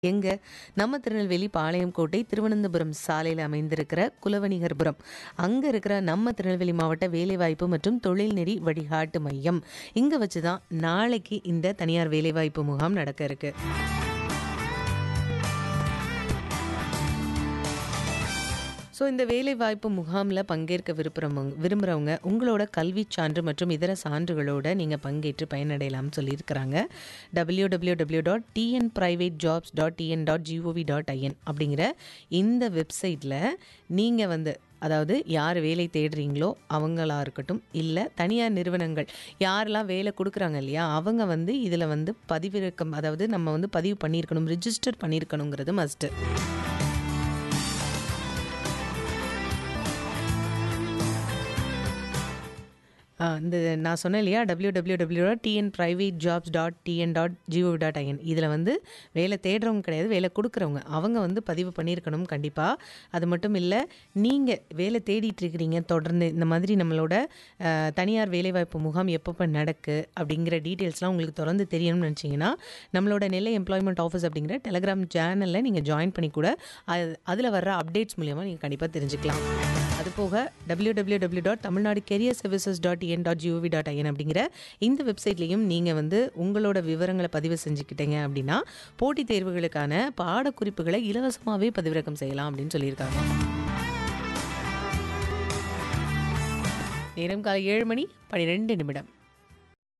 எங்க நம்ம திருநெல்வேலி பாளையங்கோட்டை திருவனந்தபுரம் சாலையில் அமைந்திருக்கிற குலவணிகர்புரம் அங்கே இருக்கிற நம்ம திருநெல்வேலி மாவட்ட வேலைவாய்ப்பு மற்றும் தொழில்நெறி வழிகாட்டு மையம் இங்கே வச்சு தான் நாளைக்கு இந்த தனியார் வேலைவாய்ப்பு முகாம் நடக்க இருக்கு. ஸோ இந்த வேலைவாய்ப்பு முகாமில் பங்கேற்க விரும்புகிறவங்க உங்களோட கல்வி சான்று மற்றும் இதர சான்றுகளோடு நீங்கள் பங்கேற்று பயனடையலாம்னு சொல்லியிருக்கிறாங்க. www.tnprivatejobs.tn.gov.in அப்படிங்கிற இந்த வெப்சைட்டில் நீங்கள் அதாவது யார் வேலை தேடுறீங்களோ அவங்களா இருக்கட்டும், இல்லை தனியார் நிறுவனங்கள் யாரெல்லாம் வேலை கொடுக்குறாங்க இல்லையா, அவங்க இதில் பதிவிறக்கம், அதாவது நம்ம பதிவு பண்ணியிருக்கணும், ரிஜிஸ்டர் பண்ணியிருக்கணுங்கிறது மஸ்ட்டு. இந்த நான் சொன்னேன் இல்லையா, www.tnprivatejobs.tn.gov.in இதில் வேலை தேடுறவங்க கிடையாது, வேலை கொடுக்குறவங்க அவங்க பதிவு பண்ணியிருக்கணும் கண்டிப்பாக. அது மட்டும் இல்லை, நீங்கள் வேலை தேடிட்டு இருக்கிறீங்க தொடர்ந்து இந்த மாதிரி நம்மளோட தனியார் வேலைவாய்ப்பு முகாம் எப்பப்போ நடக்கு அப்படிங்கிற டீட்டெயில்ஸ்லாம் உங்களுக்கு தொடர்ந்து தெரியணும்னு நினச்சிங்கன்னா நம்மளோட நெல்லை எம்ப்ளாய்மெண்ட் ஆஃபீஸ் அப்படிங்கிற டெலகிராம் சேனலில் நீங்கள் ஜாயின் பண்ணி கூட அதில் வர்ற அப்டேட்ஸ் மூலியமாக நீங்கள் கண்டிப்பாக தெரிஞ்சுக்கலாம். அதுபோக www.tamilnadu.careerservices.tn.gov.in அப்படிங்கிற இந்த வெப்சைட்லேயும் நீங்கள் உங்களோட விவரங்களை பதிவு செஞ்சுக்கிட்டீங்க அப்படின்னா போட்டித் தேர்வுகளுக்கான பாடக்குறிப்புகளை இலவசமாகவே பதிவிறக்கம் செய்யலாம் அப்படின்னு சொல்லியிருக்காங்க. நேரம் காலை 7 மணி 12 நிமிடம்.